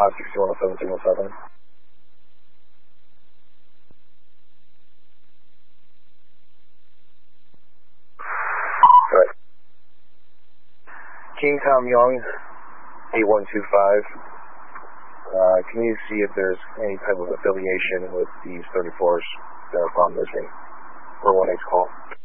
56107 signal 7. Right. King Tom Young, 8125. Can you see if there's any type of affiliation with these 34s that are found missing? Or 1H call.